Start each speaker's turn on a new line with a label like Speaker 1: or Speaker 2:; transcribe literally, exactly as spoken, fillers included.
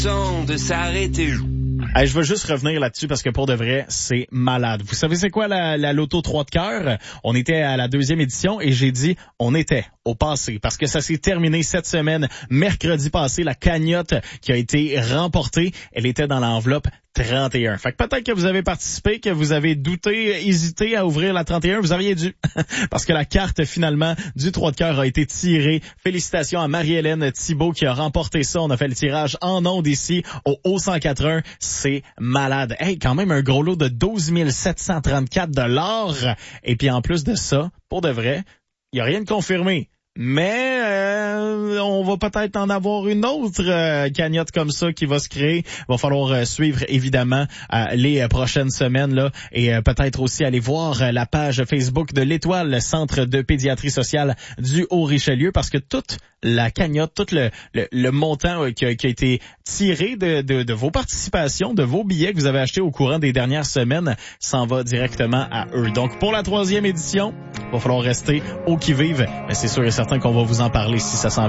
Speaker 1: de s'arrêter.
Speaker 2: Hey, je veux juste revenir là-dessus parce que pour de vrai, c'est malade. Vous savez c'est quoi la, la loto trois de cœur? On était à la deuxième édition et j'ai dit on était au passé parce que ça s'est terminé cette semaine. Mercredi passé, la cagnotte qui a été remportée, elle était dans l'enveloppe trente et un. Fait que peut-être que vous avez participé, que vous avez douté, hésité à ouvrir la trente et un, vous auriez dû. Parce que la carte finalement du trois de cœur a été tirée. Félicitations à Marie-Hélène Thibault qui a remporté ça. On a fait le tirage en ondes ici au O cent quatre-vingts. C'est malade. Hey, quand même un gros lot de douze mille sept cent trente-quatre dollars. Et puis en plus de ça, pour de vrai, il n'y a rien de confirmé. Mais euh, on va peut-être en avoir une autre euh, cagnotte comme ça qui va se créer. Va falloir euh, suivre évidemment euh, les euh, prochaines semaines là et euh, peut-être aussi aller voir euh, la page Facebook de l'Étoile, le Centre de pédiatrie sociale du Haut-Richelieu, parce que toute la cagnotte, tout le, le, le montant euh, qui, a, qui a été tiré de, de, de vos participations, de vos billets que vous avez achetés au courant des dernières semaines, s'en va directement à eux. Donc pour la troisième édition, il va falloir rester au qui-vive, mais c'est sûr et certain qu'on va vous en parler si ça s'en vient.